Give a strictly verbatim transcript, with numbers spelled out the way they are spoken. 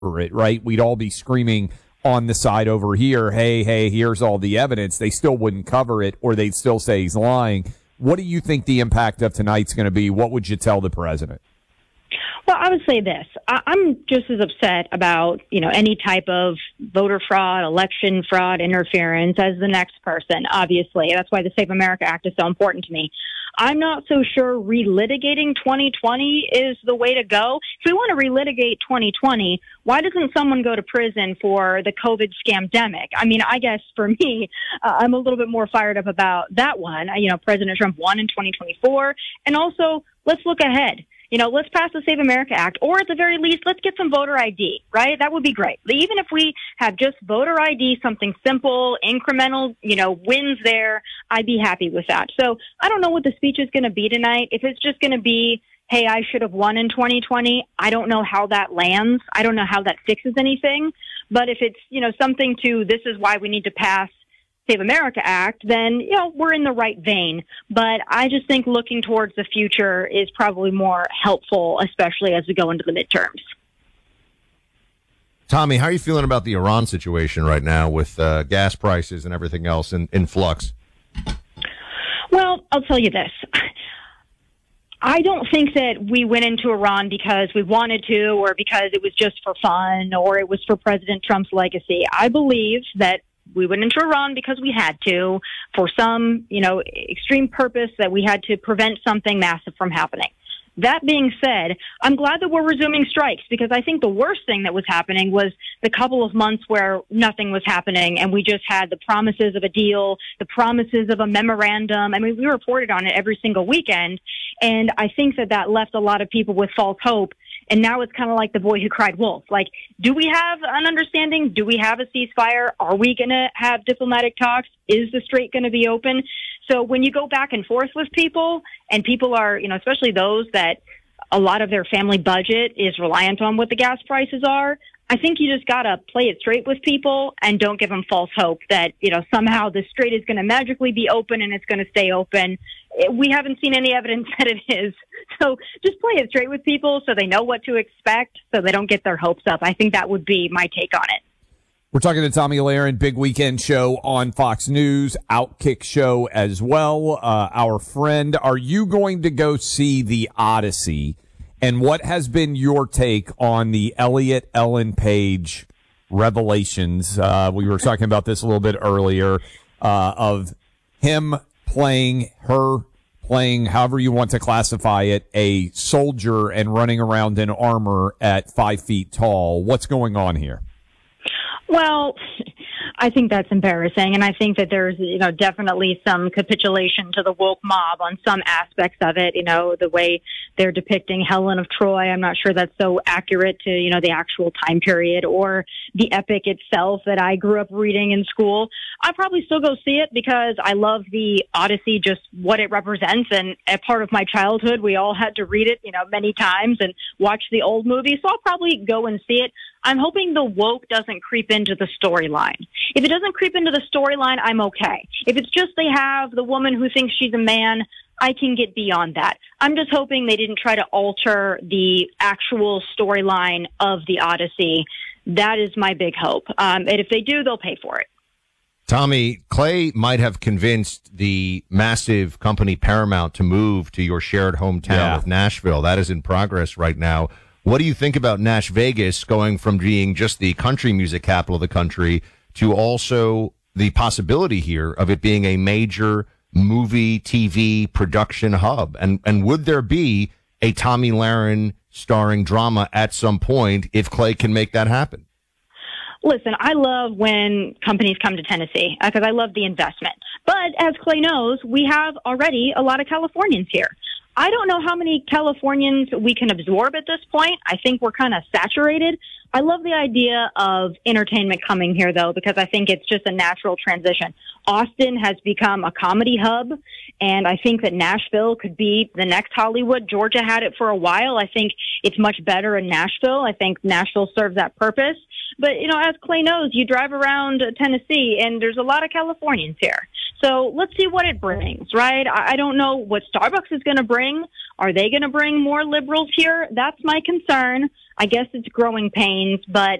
it, right? We'd all be screaming on the side over here, hey, hey, here's all the evidence. They still wouldn't cover it, or they'd still say he's lying. What do you think the impact of tonight's going to be? What would you tell the president? Well, I would say this. I- I'm just as upset about, you know, any type of voter fraud, election fraud, interference as the next person, obviously. That's why the Save America Act is so important to me. I'm not so sure relitigating twenty twenty is the way to go. If we want to relitigate twenty twenty, why doesn't someone go to prison for the COVID scamdemic? I mean, I guess for me, uh, I'm a little bit more fired up about that one. You know, President Trump won in twenty twenty-four. And also, let's look ahead. You know, let's pass the Save America Act, or at the very least, let's get some voter I D, right? That would be great. Even if we have just voter I D, something simple, incremental, you know, wins there, I'd be happy with that. So I don't know what the speech is going to be tonight. If it's just going to be, hey, I should have won in twenty twenty, I don't know how that lands. I don't know how that fixes anything. But if it's, you know, something to, this is why we need to pass Save America Act, then, you know, we're in the right vein. But I just think looking towards the future is probably more helpful, especially as we go into the midterms. Tommy, how are you feeling about the Iran situation right now with uh, gas prices and everything else in, in flux? Well, I'll tell you this. I don't think that we went into Iran because we wanted to, or because it was just for fun, or it was for President Trump's legacy. I believe that we went into Iran because we had to, for some, you know, extreme purpose that we had to prevent something massive from happening. That being said, I'm glad that we're resuming strikes, because I think the worst thing that was happening was the couple of months where nothing was happening and we just had the promises of a deal, the promises of a memorandum. I mean, we reported on it every single weekend, and I think that that left a lot of people with false hope. And now it's kind of like the boy who cried wolf. Like, do we have an understanding? Do we have a ceasefire? Are we going to have diplomatic talks? Is the strait going to be open? So when you go back and forth with people, and people are, you know, especially those that a lot of their family budget is reliant on what the gas prices are, I think you just got to play it straight with people and don't give them false hope that, you know, somehow the strait is going to magically be open and it's going to stay open. We haven't seen any evidence that it is. So just play it straight with people so they know what to expect, so they don't get their hopes up. I think that would be my take on it. We're talking to Tomi Lahren, big weekend show on Fox News, Outkick show as well. Uh, our friend, are you going to go see The Odyssey? And what has been your take on the Elliot Ellen Page revelations? Uh, we were talking about this a little bit earlier, uh, of him playing, her playing, however you want to classify it, a soldier and running around in armor at five feet tall. What's going on here? Well, I think that's embarrassing, and I think that there's, you know, definitely some capitulation to the woke mob on some aspects of it. You know, the way they're depicting Helen of Troy, I'm not sure that's so accurate to, you know, the actual time period or the epic itself that I grew up reading in school. I'd probably still go see it because I love the Odyssey, just what it represents, and a part of my childhood, we all had to read it, you know, many times and watch the old movie, so I'll probably go and see it. I'm hoping the woke doesn't creep into the storyline. If it doesn't creep into the storyline, I'm okay. If it's just they have the woman who thinks she's a man, I can get beyond that. I'm just hoping they didn't try to alter the actual storyline of the Odyssey. That is my big hope. Um, and if they do, they'll pay for it. Tommy, Clay might have convinced the massive company Paramount to move to your shared hometown Yeah. of Nashville. That is in progress right now. What do you think about Nash Vegas going from being just the country music capital of the country to also the possibility here of it being a major movie, T V production hub? And and would there be a Tomi Lahren starring drama at some point if Clay can make that happen? Listen, I love when companies come to Tennessee because I love the investment. But as Clay knows, we have already a lot of Californians here. I don't know how many Californians we can absorb at this point. I think we're kind of saturated. I love the idea of entertainment coming here, though, because I think it's just a natural transition. Austin has become a comedy hub, and I think that Nashville could be the next Hollywood. Georgia had it for a while. I think it's much better in Nashville. I think Nashville serves that purpose. But, you know, as Clay knows, you drive around Tennessee, and there's a lot of Californians here. So let's see what it brings, right? I don't know what Starbucks is going to bring. Are they going to bring more liberals here? That's my concern. I guess it's growing pains, but